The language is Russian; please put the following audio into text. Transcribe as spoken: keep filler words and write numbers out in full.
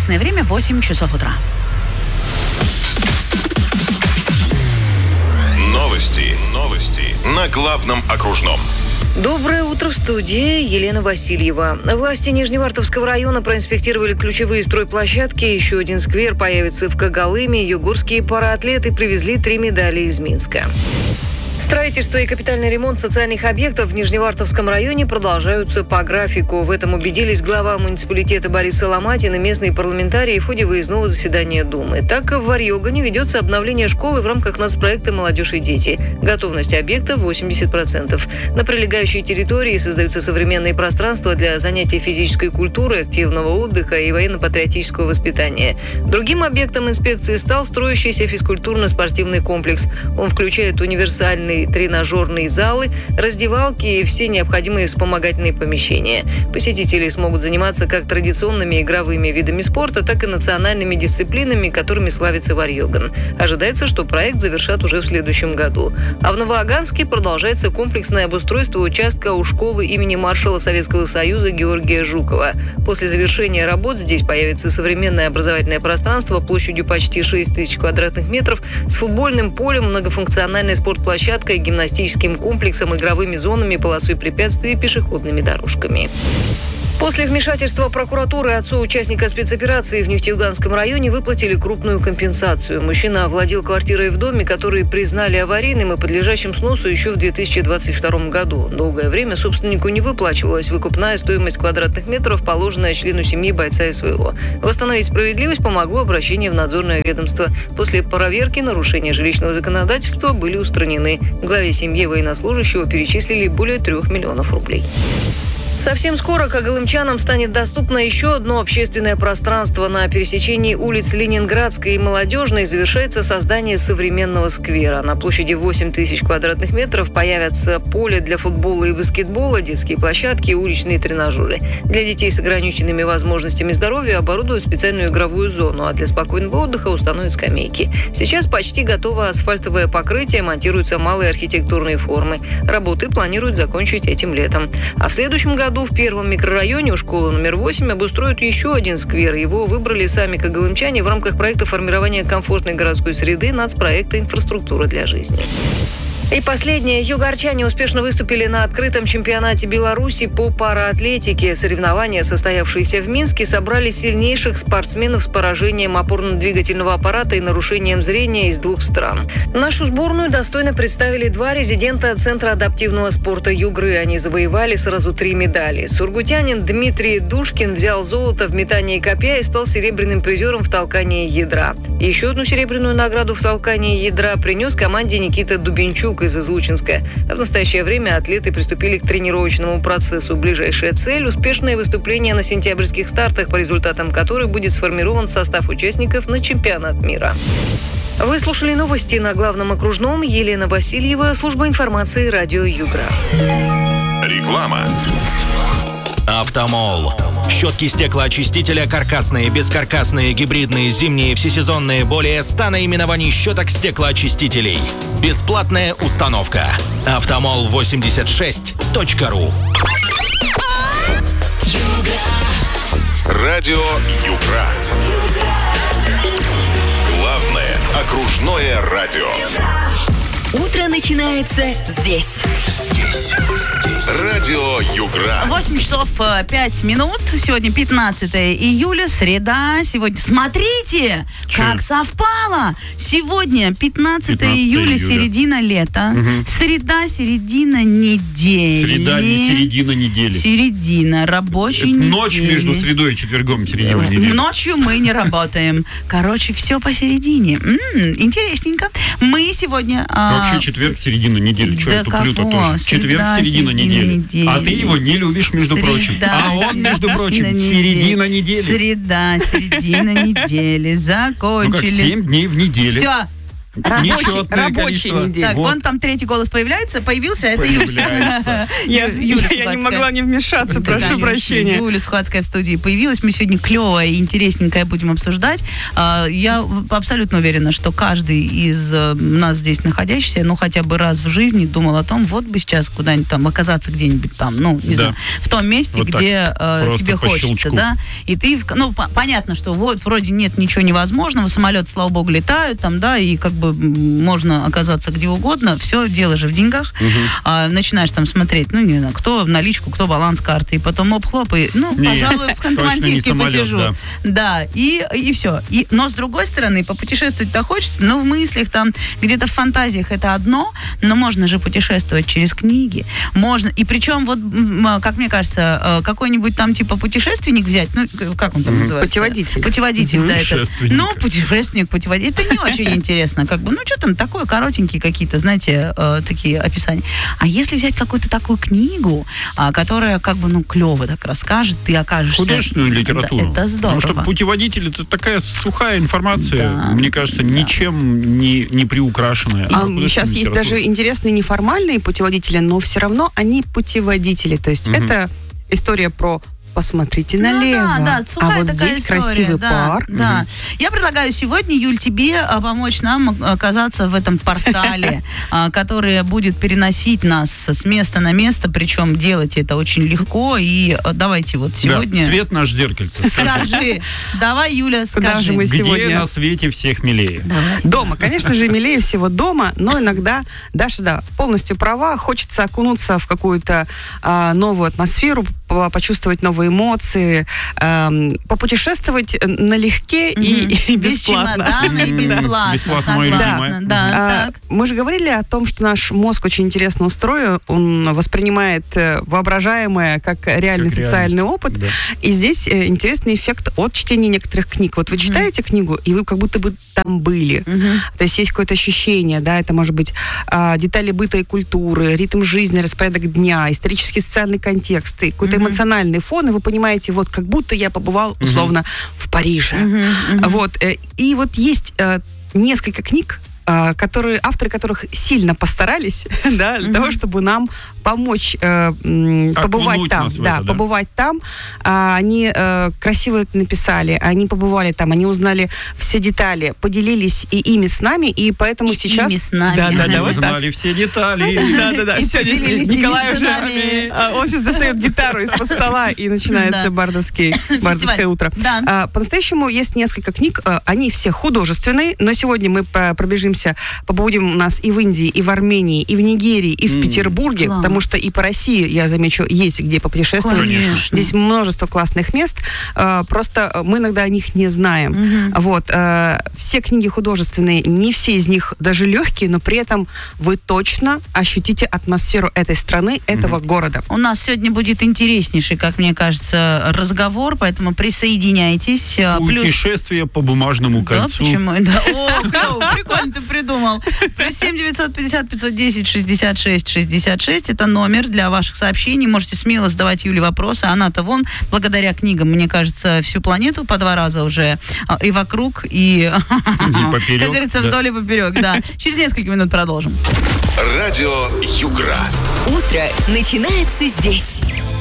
Местное время восемь часов утра. Новости. Новости на главном окружном. Доброе утро, в студии Елена Васильева. Власти Нижневартовского района проинспектировали ключевые стройплощадки. Еще один сквер появится в Когалыме. Югорские параатлеты привезли три медали из Минска. Строительство и капитальный ремонт социальных объектов в Нижневартовском районе продолжаются по графику. В этом убедились глава муниципалитета Борис Соломатин и местные парламентарии в ходе выездного заседания Думы. Так, в Варьёгане ведется обновление школы в рамках нацпроекта «Молодежь и дети». Готовность объекта восемьдесят процентов. На прилегающей территории создаются современные пространства для занятий физической культуры, активного отдыха и военно-патриотического воспитания. Другим объектом инспекции стал строящийся физкультурно-спортивный комплекс. Он включает универсальный тренажерные залы, раздевалки и все необходимые вспомогательные помещения. Посетители смогут заниматься как традиционными игровыми видами спорта, так и национальными дисциплинами, которыми славится Варьёган. Ожидается, что проект завершат уже в следующем году. А в Новоаганске продолжается комплексное обустройство участка у школы имени маршала Советского Союза Георгия Жукова. После завершения работ здесь появится современное образовательное пространство площадью почти шесть тысяч квадратных метров с футбольным полем, многофункциональной спортплощадкой, гимнастическим комплексом, игровыми зонами, полосой препятствий и пешеходными дорожками. После вмешательства прокуратуры отцу участника спецоперации в Нефтеюганском районе выплатили крупную компенсацию. Мужчина овладел квартирой в доме, который признали аварийным и подлежащим сносу еще в две тысячи двадцать втором году. Долгое время собственнику не выплачивалась выкупная стоимость квадратных метров, положенная члену семьи бойца СВО. Восстановить справедливость помогло обращение в надзорное ведомство. После проверки нарушения жилищного законодательства были устранены. Главе семьи военнослужащего перечислили более трех миллионов рублей. Совсем скоро когалымчанам станет доступно еще одно общественное пространство. На пересечении улиц Ленинградской и Молодежной завершается создание современного сквера. На площади восемь тысяч квадратных метров появятся поле для футбола и баскетбола, детские площадки и уличные тренажеры. Для детей с ограниченными возможностями здоровья оборудуют специальную игровую зону, а для спокойного отдыха установят скамейки. Сейчас почти готово асфальтовое покрытие, монтируются малые архитектурные формы. Работы планируют закончить этим летом. А в следующем году году в первом микрорайоне у школы номер восемь обустроят еще один сквер. Его выбрали сами когалымчане в рамках проекта формирования комфортной городской среды нацпроекта «Инфраструктура для жизни». И последнее. Югорчане успешно выступили на открытом чемпионате Беларуси по параатлетике. Соревнования, состоявшиеся в Минске, собрали сильнейших спортсменов с поражением опорно-двигательного аппарата и нарушением зрения из двух стран. Нашу сборную достойно представили два резидента Центра адаптивного спорта Югры. Они завоевали сразу три медали. Сургутянин Дмитрий Душкин взял золото в метании копья и стал серебряным призером в толкании ядра. Еще одну серебряную награду в толкании ядра принес команде Никита Дубенчук из Излучинска. В настоящее время атлеты приступили к тренировочному процессу. Ближайшая цель – успешное выступление на сентябрьских стартах, по результатам которых будет сформирован состав участников на чемпионат мира. Вы слушали новости на главном окружном. Елена Васильева, служба информации радио Югра. Реклама. Автомол. Щетки стеклоочистителя каркасные, бескаркасные, гибридные, зимние, всесезонные. Более ста наименований щеток стеклоочистителей. Бесплатная установка. автомол восемьдесят шесть точка ру. Радио Югра. Главное окружное радио. Утро начинается здесь. Здесь. Радио Югра. восемь часов пять минут. Сегодня пятнадцатое июля, среда. Сегодня, смотрите, Че? как совпало. Сегодня пятнадцатое 15 июля, июля. середина лета. Угу. Среда, середина недели. Среда не середина недели. Середина рабочей Это недели. ночь между средой и четвергом, середина недели. Ночью мы не работаем. Короче, все посередине. М-м, интересненько. Мы сегодня... а, Вообще четверг, середина недели. Что да я туплю-то кого? тоже? Четверг, Среда, середина середина недели. недели. А ты его не любишь, между Среда, прочим. А он, между прочим, середина середина недели. Среда, середина недели. Ну как, Закончились. семь дней в неделю. Все. Рабочий, Нечетное рабочая количество. неделя. Так, Вот. вон там третий голос появляется, появился, это Юля. Появляется. Я, Ю- Юля я- я Сухацкая. не могла не вмешаться, Да, прошу конечно. прощения. Юля Сухацкая в студии появилась. Мы сегодня клевое и интересненькое будем обсуждать. А, Я абсолютно уверена, что каждый из э, нас здесь находящихся, ну, хотя бы раз в жизни думал о том, вот бы сейчас куда-нибудь там оказаться где-нибудь там, ну, не Да. знаю, в том месте, Вот так, где э, просто тебе по хочется, щелчку. да. И ты, в- ну, по- понятно, что вот вроде нет ничего невозможного, самолеты, слава богу, летают там, да, и как бы м, можно оказаться где угодно. Все дело же в деньгах. А, начинаешь там смотреть, ну, не знаю, кто наличку, кто баланс карты, и потом оп-хлоп, и, ну, Не, пожалуй, в точно не Ханты-Мансийске самолет, посижу. да. Да, и, и все. И, но, с другой стороны, попутешествовать-то хочется, но в мыслях там, где-то в фантазиях это одно, но можно же путешествовать через книги. Можно, и причем, вот, м, как мне кажется, э, какой-нибудь там типа путешественник взять, ну, к- как он там называется? Путеводитель. Путеводитель, да, это. Путешественник. Ну, путешественник, путеводитель, это не очень интересно, как бы, ну, что там такое, коротенькие какие-то, знаете, э, такие описания. А если взять какую-то такую книгу, а, которая, как бы, ну, клево так расскажет, ты окажешься... Художественную литературу. Это, это здорово. Потому что путеводитель — это такая сухая информация, Да. мне кажется, ничем не, не приукрашенная. А Художественная сейчас есть литература. даже интересные неформальные путеводители, но все равно они путеводители. То есть это история про посмотрите налево. Ну, да, да, сухая а вот такая здесь история, красивый да, парк. Да. Я предлагаю сегодня, Юль, тебе а, помочь нам оказаться в этом портале, а, который будет переносить нас с места на место, причем делать это очень легко. И а, давайте вот сегодня... Да, свет наш зеркальце. Скажи. Давай, Юля, Куда скажи. же мы Где сегодня? на свете всех милее? Дома, конечно же, милее всего дома, но иногда, Даша, да, полностью права, хочется окунуться в какую-то а, новую атмосферу, по- почувствовать новые эмоции, эм, попутешествовать налегке и, и Без бесплатно. чемодана и бесплатно. Бесплатно, моя Согласна. любимая. Да, А, так. Мы же говорили о том, что наш мозг очень интересно устроен, он воспринимает э, воображаемое как реальный Как социальный реальность. опыт. Да. И здесь э, интересный эффект от чтения некоторых книг. Вот вы читаете книгу, и вы как будто бы там были. То есть есть какое-то ощущение, да, это может быть а, детали быта и культуры, ритм жизни, распорядок дня, исторический социальный контекст, и какой-то эмоциональный фон, и вы понимаете, вот как будто я побывал условно в Париже. Вот. э, И вот есть э, несколько книг, а, которые, авторы которых сильно постарались, да, для того, чтобы нам помочь э, м, побывать Окунуть там. нас в Да, это, да. побывать там. А, они э, красиво это написали, они побывали там, они узнали все детали, поделились и ими с нами, и поэтому И сейчас... ими с нами. Да, да, да, Мы вот так. знали все детали. Да, да, да. И Все, здесь поделились Николай ими с уже, нами. а, он сейчас достает гитару из-под стола, и начинается Да. бардовский, бардовское утро. Да. А, По-настоящему есть несколько книг, а, они все художественные, но сегодня мы по- пробежимся, побудем у нас и в Индии, и в Армении, и в Нигерии, и в Петербурге, Класс. потому что и по России, я замечу, есть где попутешествовать. Конечно. Здесь множество классных мест, а, просто мы иногда о них не знаем. Вот. а, Все книги художественные, не все из них даже легкие, но при этом вы точно ощутите атмосферу этой страны, этого города. У нас сегодня будет интереснейший, как мне кажется, разговор, поэтому присоединяйтесь. А, Плюс... Путешествие по бумажному Да, кольцу. почему? Да. О, клево, прикольно ты придумал. Плюс семь девятьсот пятьдесят пятьсот десять шестьдесят шесть шестьдесят шесть. Это номер для ваших сообщений. Можете смело задавать Юле вопросы. Она-то вон, благодаря книгам, мне кажется, всю планету по два раза уже а, и вокруг, и, поперек, как говорится, да. вдоль и поперек. Да. Через несколько минут продолжим. Радио Югра. Утро начинается здесь.